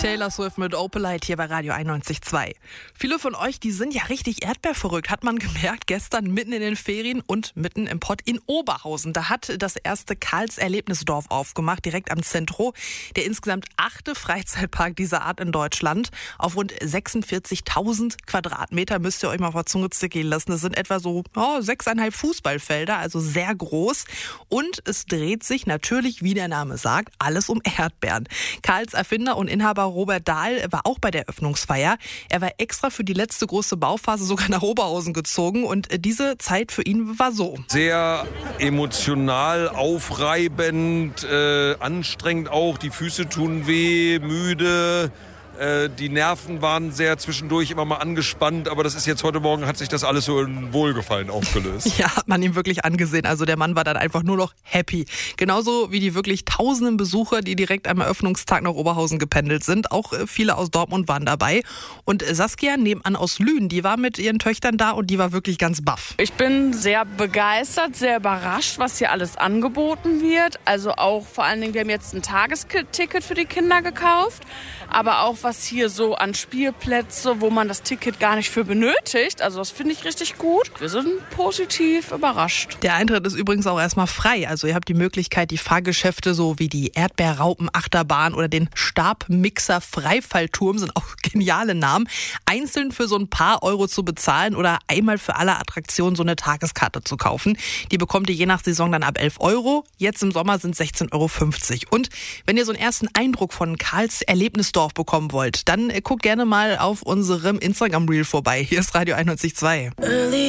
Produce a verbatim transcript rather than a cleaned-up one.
Taylor Swift mit Opalite hier bei Radio einundneunzig Komma zwei. Viele von euch, die sind ja richtig erdbeerverrückt, hat man gemerkt, gestern mitten in den Ferien und mitten im Pott in Oberhausen. Da hat das erste Karls Erlebnisdorf aufgemacht, direkt am Zentro. Der insgesamt achte Freizeitpark dieser Art in Deutschland. Auf rund sechsundvierzigtausend Quadratmeter müsst ihr euch mal auf der Zunge zergehen lassen. Das sind etwa so oh, sechseinhalb Fußballfelder, also sehr groß. Und es dreht sich natürlich, wie der Name sagt, alles um Erdbeeren. Karls Erfinder und Inhaber Robert Dahl war auch bei der Eröffnungsfeier. Er war extra für die letzte große Bauphase sogar nach Oberhausen gezogen und diese Zeit für ihn war so. Sehr emotional, aufreibend, äh, anstrengend auch. Die Füße tun weh, müde. Die Nerven waren sehr zwischendurch immer mal angespannt, aber das ist jetzt heute Morgen, hat sich das alles so in Wohlgefallen aufgelöst. Ja, hat man ihm wirklich angesehen. Also der Mann war dann einfach nur noch happy. Genauso wie die wirklich tausenden Besucher, die direkt am Eröffnungstag nach Oberhausen gependelt sind. Auch viele aus Dortmund waren dabei. Und Saskia nebenan aus Lünen, die war mit ihren Töchtern da und die war wirklich ganz baff. Ich bin sehr begeistert, sehr überrascht, was hier alles angeboten wird. Also auch vor allen Dingen, wir haben jetzt ein Tagesticket für die Kinder gekauft, aber auch was hier so an Spielplätze, wo man das Ticket gar nicht für benötigt. Also das finde ich richtig gut. Wir sind positiv überrascht. Der Eintritt ist übrigens auch erstmal frei. Also ihr habt die Möglichkeit, die Fahrgeschäfte so wie die Erdbeerraupen-Achterbahn oder den Stabmixer-Freifallturm, sind auch geniale Namen, einzeln für so ein paar Euro zu bezahlen oder einmal für alle Attraktionen so eine Tageskarte zu kaufen. Die bekommt ihr je nach Saison dann ab elf Euro. Jetzt im Sommer sind sechzehn Euro fünfzig. Und wenn ihr so einen ersten Eindruck von Karls Erlebnisdorf bekommen wollt, dann guckt gerne mal auf unserem Instagram-Reel vorbei. Hier ist Radio einundneunzig Komma zwei.